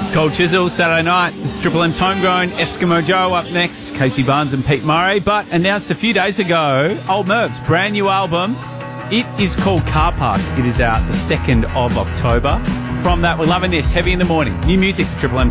Cold Chisel, Saturday night. This is Triple M's Homegrown. Eskimo Joe up next. Casey Barnes and Pete Murray. But announced a few days ago, Old Merv's brand new album. It is called Car Parks. It is out the 2nd of October. From that, we're loving this. Heavy in the Morning. New music for Triple M.